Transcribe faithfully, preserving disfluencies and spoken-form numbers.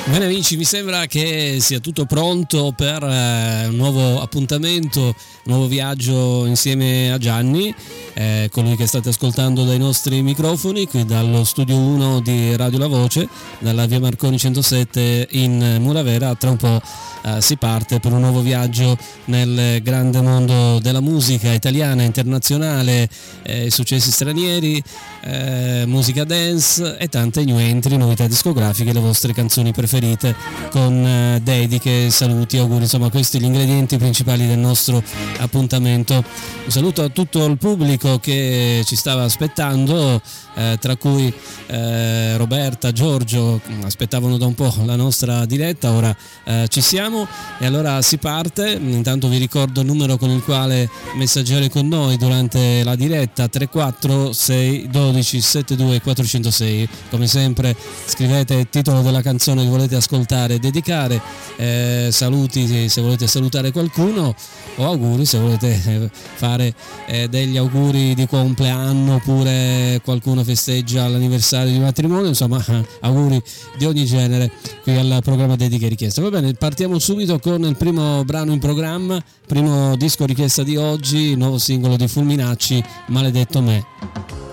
Bene amici, mi sembra che sia tutto pronto per eh, un nuovo appuntamento, un nuovo viaggio insieme a Gianni, eh, colui che state ascoltando dai nostri microfoni, qui dallo studio uno di Radio La Voce, dalla via Marconi centosette in Muravera. Tra un po' eh, si parte per un nuovo viaggio nel grande mondo della musica italiana, internazionale, eh, successi stranieri, eh, musica dance e tante new entry, novità discografiche, le vostre canzoni preferite, con eh, dediche, saluti, auguri, insomma questi gli ingredienti principali del nostro appuntamento. Un saluto a tutto il pubblico che ci stava aspettando, eh, tra cui eh, Roberta, Giorgio, aspettavano da un po' la nostra diretta, ora eh, ci siamo e allora si parte. Intanto vi ricordo il numero con il quale messaggiare con noi durante la diretta: tre quattro sei uno due sette due quattro zero sei. Come sempre scrivete il titolo della canzone che volete ascoltare e dedicare, eh, saluti se volete salutare qualcuno, o auguri se volete eh, fare eh, degli auguri di compleanno, oppure qualcuno festeggia l'anniversario di matrimonio, insomma auguri di ogni genere qui al programma Dediche e Richieste. Va bene, partiamo subito con il primo brano in programma, primo disco richiesta di oggi, nuovo singolo di Fulminacci, Maledetto Me.